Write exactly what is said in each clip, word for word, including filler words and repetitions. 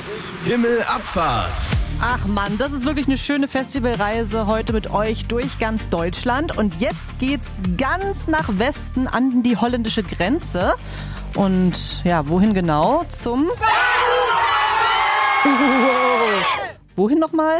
Hits, Himmelabfahrt. Ach Mann, das ist wirklich eine schöne Festivalreise heute mit euch durch ganz Deutschland. Und jetzt geht's ganz nach Westen an die holländische Grenze. Und ja, wohin genau? Zum... Wow. Wohin nochmal?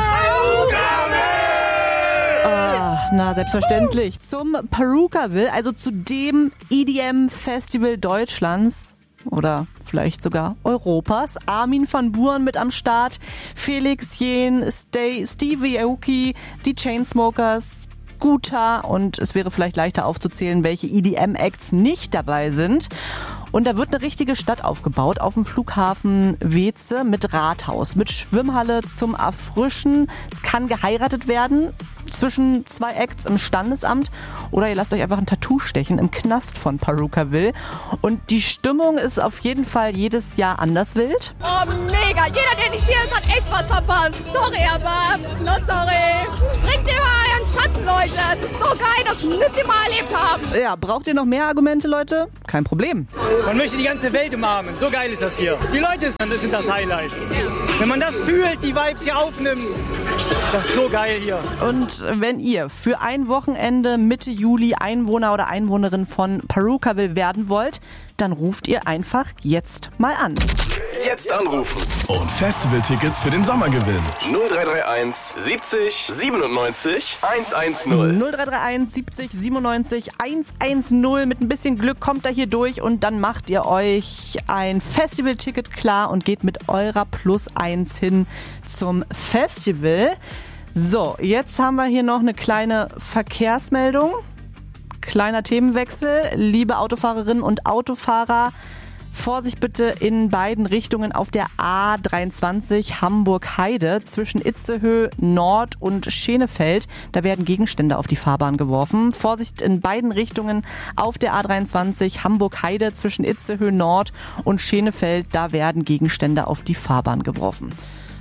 Ah, na, selbstverständlich. Zum Parookaville, also zu dem E D M-Festival Deutschlands. Oder vielleicht sogar Europas. Armin van Buuren mit am Start, Felix Jähn, Stay, Stevie Aoki, die Chainsmokers, Guta, und es wäre vielleicht leichter aufzuzählen, welche E D M-Acts nicht dabei sind. Und da wird eine richtige Stadt aufgebaut auf dem Flughafen Weeze mit Rathaus, mit Schwimmhalle zum Erfrischen. Es kann geheiratet werden zwischen zwei Acts im Standesamt oder ihr lasst euch einfach ein Tattoo stechen im Knast von Parookaville. Und die Stimmung ist auf jeden Fall jedes Jahr anders wild. Oh, mega! Jeder, der nicht hier ist, hat echt was verpasst. Sorry, aber not sorry. Bringt immer euren Schatten, Leute. Das ist so geil, das müsst ihr mal erlebt haben. Ja, braucht ihr noch mehr Argumente, Leute? Kein Problem. Man möchte die ganze Welt umarmen. So geil ist das hier. Die Leute sind das Highlight. Wenn man das fühlt, die Vibes hier aufnimmt, das ist so geil hier. Und wenn ihr für ein Wochenende Mitte Juli Einwohner oder Einwohnerin von Parookaville werden wollt, dann ruft ihr einfach jetzt mal an. Jetzt anrufen und Festivaltickets für den Sommer gewinnen. null drei drei eins siebzig siebenundneunzig hundertzehn. null drei drei eins siebzig siebenundneunzig hundertzehn. Mit ein bisschen Glück kommt er hier durch und dann macht ihr euch ein Festivalticket klar und geht mit eurer Plus eins hin zum Festival. So, jetzt haben wir hier noch eine kleine Verkehrsmeldung. Kleiner Themenwechsel. Liebe Autofahrerinnen und Autofahrer, Vorsicht bitte in beiden Richtungen auf der A dreiundzwanzig Hamburg-Heide zwischen Itzehoe Nord und Schenefeld. Da werden Gegenstände auf die Fahrbahn geworfen. Vorsicht in beiden Richtungen auf der A dreiundzwanzig Hamburg-Heide zwischen Itzehoe Nord und Schenefeld. Da werden Gegenstände auf die Fahrbahn geworfen.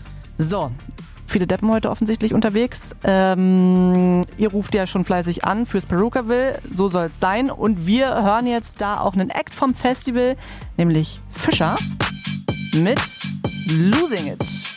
So. Viele Deppen heute offensichtlich unterwegs. Ähm, ihr ruft ja schon fleißig an fürs Parookaville, so soll es sein. Und wir hören jetzt da auch einen Act vom Festival, nämlich Fischer mit Losing It.